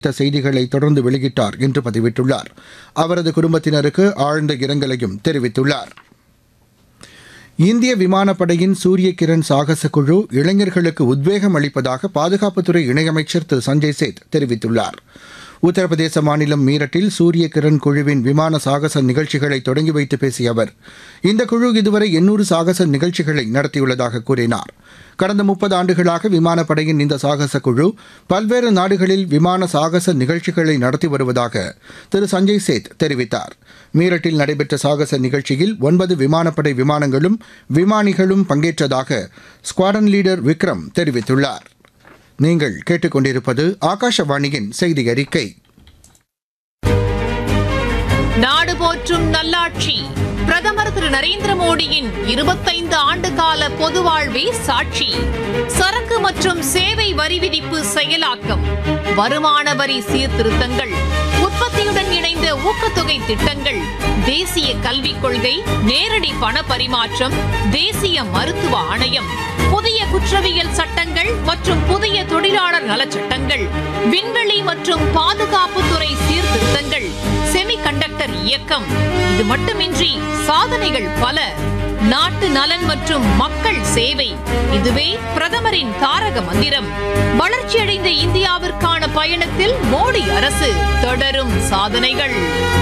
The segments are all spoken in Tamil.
செய்திகளை தொடர்ந்து வெளியிட்டார் என்று பதிவிட்டுள்ளார். அவரது குடும்பத்தினருக்கு ஆழ்ந்த இரங்கலையும் தெரிவித்துள்ளார். இந்திய விமானப்படையின் சூரிய கிரண் சாகச குழு இளைஞர்களுக்கு உத்வேகம் அளிப்பதாக பாதுகாப்புத்துறை இணையமைச்சர் திரு சஞ்சய் சேத் தெரிவித்துள்ளார். உத்தரப்பிரதேச மாநிலம் மீரட்டில் சூரிய கிரண் குழுவின் விமான சாகச நிகழ்ச்சிகளை தொடங்கி வைத்து பேசிய அவர், இந்த குழு இதுவரை 800 சாகச நிகழ்ச்சிகளை நடத்தியுள்ளதாக கூறினார். கடந்த 30 ஆண்டுகளாக விமானப்படையின் இந்த சாகச குழு பல்வேறு நாடுகளில் விமான சாகச நிகழ்ச்சிகளை நடத்தி வருவதாக திரு சஞ்சய் சேத் தெரிவித்தார். மீரட்டில் நடைபெற்ற சாகச நிகழ்ச்சியில் 9 விமானப்படை விமானங்களும் விமானிகளும் பங்கேற்றதாக ஸ்குவாட்ரன் லீடர் விக்ரம் தெரிவித்துள்ளார். நீங்கள் கேட்டுக்கொண்டிருப்பது ஆகாஷவாணியின் செய்தி அறிக்கை. நாடு போற்றும் நல்லாட்சி பிரதமர் திரு நரேந்திர மோடியின் 25 ஆண்டுகால பொது வாழ்வே சாட்சி. சரக்கு மற்றும் சேவை வரி விதிப்பு செயலாக்கம், வருமான வரி சீர்திருத்தங்கள், உற்பத்தியுடன் இணைந்த ஊக்கத்தொகை திட்டங்கள், தேசிய கல்விக் கொள்கை, நேரடி பண பரிமாற்றம், தேசிய மருத்துவ ஆணையம், புதிய குற்றவியல் சட்டங்கள் மற்றும் புதிய தொழிலாளர் நலச்சட்டங்கள், விண்வெளி மற்றும் பாதுகாப்புத்துறை சீர்திருத்தங்கள், செமிகண்டக்டர் இயக்கம். இது மட்டுமின்றி சாதனைகள் பல. நாட்டு நலன் மற்றும் மக்கள் சேவை, இதுவே பிரதமரின் தாரக மந்திரம். வளர்ச்சியடைந்த இந்தியாவிற்கான பயணத்தில் மோடி அரசு தொடரும் சாதனைகள்.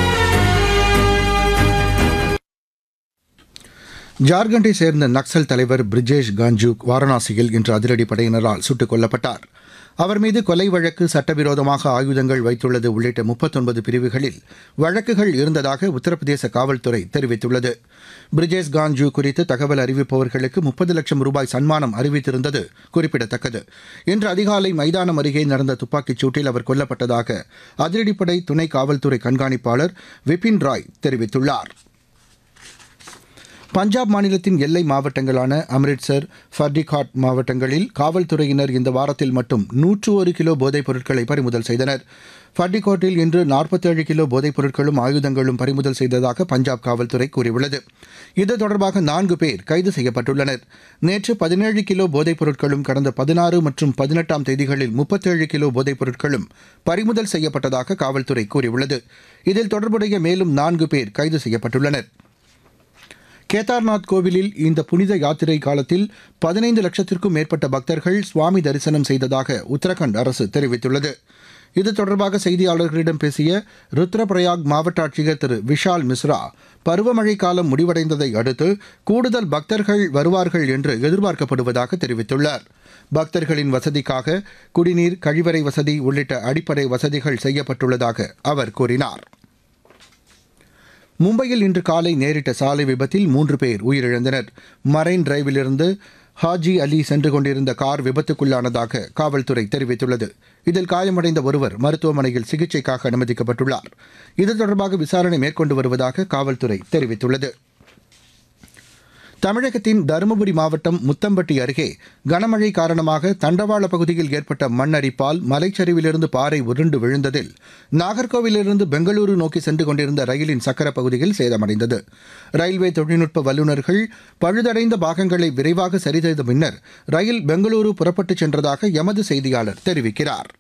ஜார்க்கண்டை சேர்ந்த நக்சல் தலைவர் பிரிஜேஷ் காஞ்சு வாரணாசியில் இன்று அதிரடி படையினரால் சுட்டுக் கொல்லப்பட்டார். அவர் மீது கொலை வழக்கு, சட்டவிரோதமாக ஆயுதங்கள் வைத்துள்ளது உள்ளிட்ட 39 பிரிவுகளில் வழக்குகள் இருந்ததாக உத்தரப்பிரதேச காவல்துறை தெரிவித்துள்ளது. பிரிஜேஷ் காஞ்சு குறித்து தகவல் அறிவிப்பவர்களுக்கு 30 லட்சம் ரூபாய் சன்மானம் அறிவித்திருந்தது குறிப்பிடத்தக்கது. இன்று அதிகாலை மைதானம் அருகே நடந்த துப்பாக்கிச் சூட்டில் அவர் கொல்லப்பட்டதாக அதிரடிப்படை துணை காவல்துறை கண்காணிப்பாளர் விபின் ராய் தெரிவித்துள்ளார். பஞ்சாப் மாநிலத்தின் எல்லை மாவட்டங்களான அம்ரிட்சர், ஃபர்டிகாட் மாவட்டங்களில் காவல்துறையினர் இந்த வாரத்தில் மட்டும் 101 கிலோ போதைப் பொருட்களை பறிமுதல் செய்தனர். ஃபர்டிகாட்டில் இன்று 47 கிலோ போதைப் பொருட்களும் ஆயுதங்களும் பறிமுதல் செய்ததாக பஞ்சாப் காவல்துறை கூறியுள்ளது. இது தொடர்பாக 4 பேர் கைது செய்யப்பட்டுள்ளனர். நேற்று 17 கிலோ போதைப் பொருட்களும் கடந்த 16 மற்றும் 18ஆம் தேதிகளில் 37 கிலோ போதைப் பொருட்களும் பறிமுதல் செய்யப்பட்டதாக காவல்துறை கூறியுள்ளது. இதில் தொடர்புடைய மேலும் 4 பேர் கைது செய்யப்பட்டுள்ளனர். கேதார்நாத் கோவிலில் இந்த புனித யாத்திரை காலத்தில் 15 லட்சத்திற்கும் மேற்பட்ட பக்தர்கள் சுவாமி தரிசனம் செய்ததாக உத்தரகண்ட் அரசு தெரிவித்துள்ளது. இது தொடர்பாக செய்தியாளர்களிடம் பேசிய ருத்ரபிரயாக் மாவட்ட ஆட்சியர் திரு விஷால் மிஸ்ரா, பருவமழை காலம் முடிவடைந்ததை அடுத்து கூடுதல் பக்தர்கள் வருவார்கள் என்று எதிர்பார்க்கப்படுவதாக தெரிவித்துள்ளார். பக்தர்களின் வசதிக்காக குடிநீர், கழிவறை வசதி உள்ளிட்ட அடிப்படை வசதிகள் செய்யப்பட்டுள்ளதாக அவர் கூறினார். மும்பையில் இன்று காலை நேரிட்ட சாலை விபத்தில் 3 பேர் உயிரிழந்தனர். மரைன் டிரைவிலிருந்து ஹாஜி அலி சென்று கொண்டிருந்த கார் விபத்துக்குள்ளானதாக காவல்துறை தெரிவித்துள்ளது. இதில் காயமடைந்த ஒருவர் மருத்துவமனையில் சிகிச்சைக்காக அனுமதிக்கப்பட்டுள்ளார். இது தொடர்பாக விசாரணை மேற்கொண்டு வருவதாக காவல்துறை தெரிவித்துள்ளது. தமிழகத்தின் தருமபுரி மாவட்டம் முத்தம்பட்டி அருகே கனமழை காரணமாக தண்டவாள பகுதியில் ஏற்பட்ட மண் அரிப்பால் மலைச்சரிவிலிருந்து பாறை உருண்டு விழுந்ததில் நாகர்கோவிலிருந்து பெங்களூரு நோக்கி சென்று கொண்டிருந்த ரயிலின் சக்கர பகுதியில் சேதமடைந்தது. ரயில்வே தொழில்நுட்ப வல்லுநர்கள் பழுதடைந்த பாகங்களை விரைவாக சரிசெய்த பின்னர் ரயில் பெங்களூரு புறப்பட்டுச் சென்றதாக எமது செய்தியாளர் தெரிவிக்கிறார்.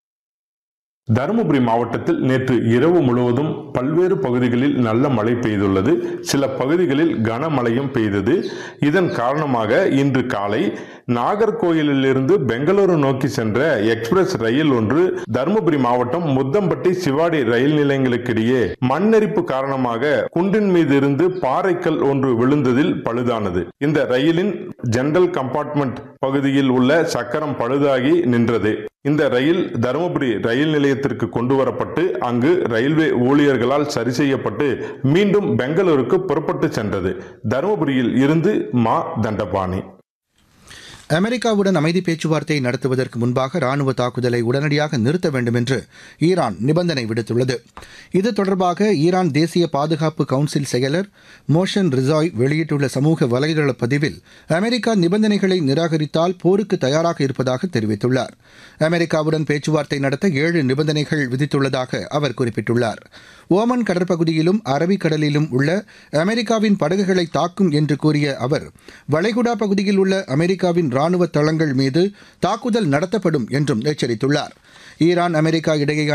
தருமபுரி மாவட்டத்தில் நேற்று இரவு முழுவதும் பல்வேறு பகுதிகளில் நல்ல மழை பெய்துள்ளது. சில பகுதிகளில் கனமழையும் பெய்தது. இதன் காரணமாக இன்று காலை நாகர்கோயிலிருந்து பெங்களூரு நோக்கி சென்ற எக்ஸ்பிரஸ் ரயில் ஒன்று தருமபுரி மாவட்டம் முத்தம்பட்டி, சிவாடி ரயில் நிலையங்களுக்கிடையே மண்ணெரிப்பு காரணமாக குன்றின் மீது இருந்து பாறைக்கல் ஒன்று விழுந்ததில் பழுதானது. இந்த ரயிலின் ஜெனரல் கம்பார்ட்மெண்ட் பகுதியில் உள்ள சக்கரம் பழுதாகி நின்றது. இந்த ரயில் தருமபுரி ரயில் நிலையத்திற்கு கொண்டு வரப்பட்டு அங்கு ரயில்வே ஊழியர்களால் சரி செய்யப்பட்டு மீண்டும் பெங்களூருக்கு புறப்பட்டு சென்றது. தருமபுரியில் இருந்து மா தண்டபாணி. அமெரிக்காவுடன் அமைதி பேச்சுவார்த்தை நடத்துவதற்கு முன்பாக ராணுவ தாக்குதலை உடனடியாக நிறுத்த வேண்டும் என்று ஈரான் நிபந்தனை விடுத்துள்ளது. இது தொடர்பாக ஈரான் தேசிய பாதுகாப்பு கவுன்சில் செயலர் மோஷன் ரிசாய் வெளியிட்டுள்ள சமூக வலைதள பதிவில் அமெரிக்கா நிபந்தனைகளை நிராகரித்தால் போருக்கு தயாராக இருப்பதாக தெரிவித்துள்ளார். அமெரிக்காவுடன் பேச்சுவார்த்தை நடத்த 7 நிபந்தனைகள் விதித்துள்ளதாக அவர் குறிப்பிட்டுள்ளார். ஓமன் கடற்பகுதியிலும் அரபிக்கடலிலும் உள்ள அமெரிக்காவின் படகுகளை தாக்கும் என்று கூறிய அவர், வளைகுடா பகுதியில் உள்ள அமெரிக்காவின் ராணுவ தளங்கள் மீது தாக்குதல் நடத்தப்படும் என்றும் எச்சரித்துள்ளார். ஈரான் அமெரிக்கா இடையேயான